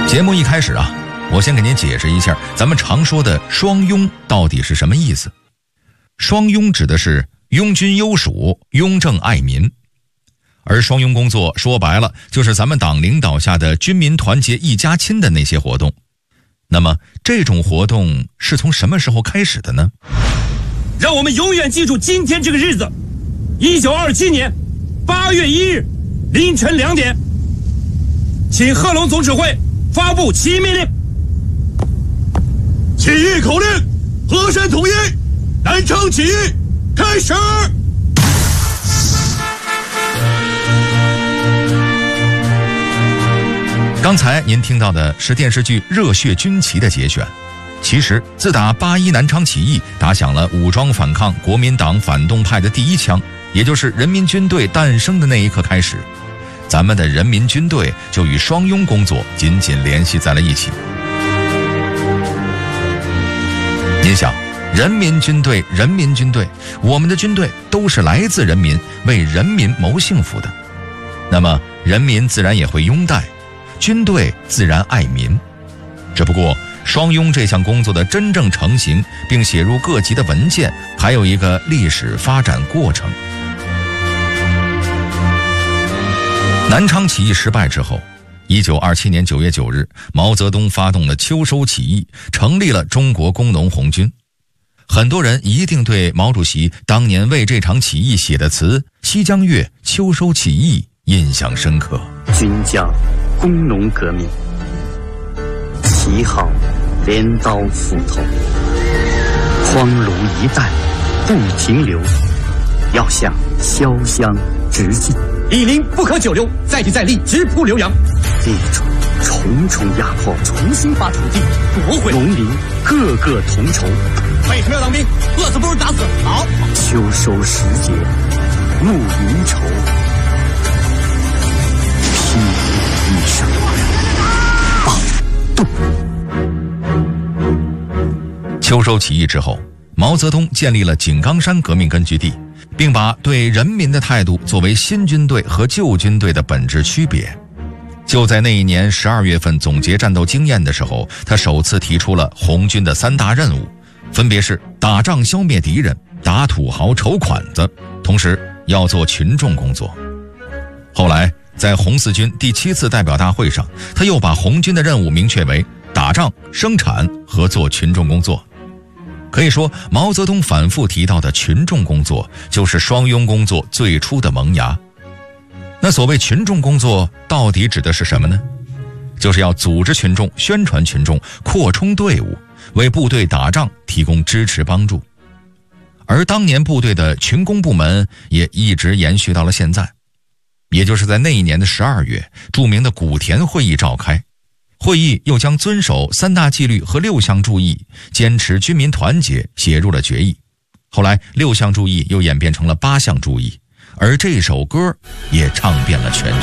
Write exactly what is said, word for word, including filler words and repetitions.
节目一开始啊，我先给您解释一下咱们常说的双拥到底是什么意思。双拥指的是拥军优属，拥政爱民。而双拥工作说白了就是咱们党领导下的军民团结一家亲的那些活动。那么这种活动是从什么时候开始的呢？ 让我们永远记住今天这个日子，一九二七年八月一日凌晨两点，请贺龙总指挥发布起义命令。 起义口令：河山统一，南昌起义开始。 刚才您听到的是电视剧《热血军旗》的节选。其实自打八一南昌起义打响了武装反抗国民党反动派的第一枪，也就是人民军队诞生的那一刻开始，咱们的人民军队就与双拥工作紧紧联系在了一起。您想，人民军队人民军队我们的军队都是来自人民，为人民谋幸福的，那么人民自然也会拥戴，军队自然爱民。只不过双拥这项工作的真正成型并写入各级的文件，还有一个历史发展过程。南昌起义失败之后，一九二七年九月九日，毛泽东发动了秋收起义，成立了中国工农红军。很多人一定对毛主席当年为这场起义写的词《西江月·秋收起义》印象深刻。 军将工农革命，旗号镰刀斧头，荒芜一代不停留，要向潇湘直进。 以林不可久留，再接再厉，直扑浏阳。 地主重重压迫， 重新把土地夺回。 农民个个同仇， 为什么要当兵？饿死不如打死。好， 秋收时节暮云愁，霹雳一声暴动。 秋收起义之后，毛泽东建立了井冈山革命根据地，并把对人民的态度作为新军队和旧军队的本质区别。就在那一年十二月份总结战斗经验的时候，他首次提出了红军的三大任务，分别是打仗消灭敌人，打土豪筹款子，同时要做群众工作。后来在红四军第七次代表大会上，他又把红军的任务明确为打仗、生产和做群众工作。可以说，毛泽东反复提到的群众工作就是双拥工作最初的萌芽。那所谓群众工作到底指的是什么呢？就是要组织群众、宣传群众、扩充队伍，为部队打仗提供支持帮助。而当年部队的群工部门也一直延续到了现在。也就是在那一年的十二月，著名的古田会议召开，会议又将遵守三大纪律和六项注意，坚持军民团结写入了决议。后来六项注意又演变成了八项注意，而这首歌也唱遍了全